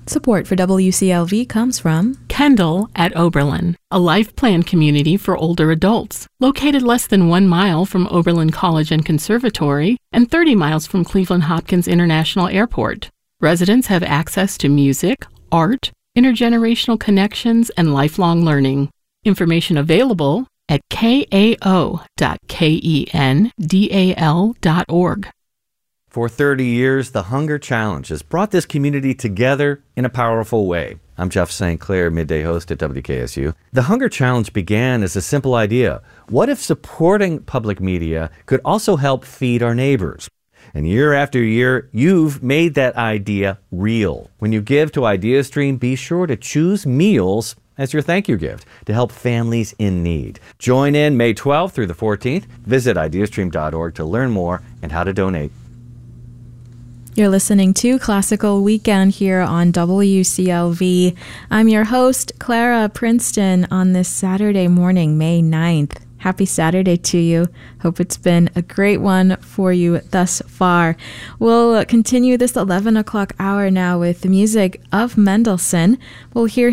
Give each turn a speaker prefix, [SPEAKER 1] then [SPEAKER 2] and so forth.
[SPEAKER 1] Support for WCLV comes from
[SPEAKER 2] Kendall at Oberlin, a life plan community for older adults, located less than 1 mile from Oberlin College and Conservatory and 30 miles from Cleveland Hopkins International Airport. Residents have access to music, art, intergenerational connections, and lifelong learning. Information available at kao.kendal.org.
[SPEAKER 3] For 30 years, the Hunger Challenge has brought this community together in a powerful way. I'm Jeff St. Clair, midday host at WKSU. The Hunger Challenge began as a simple idea. What if supporting public media could also help feed our neighbors? And year after year, you've made that idea real. When you give to IdeaStream, be sure to choose meals as your thank you gift to help families in need. Join in May 12th through the 14th. Visit ideastream.org to learn more and how to donate.
[SPEAKER 1] You're listening to Classical Weekend here on WCLV. I'm your host, Clara Princeton, on this Saturday morning, May 9th. Happy Saturday to you. Hope it's been a great one for you thus far. We'll continue this 11 o'clock hour now with the music of Mendelssohn. We'll hear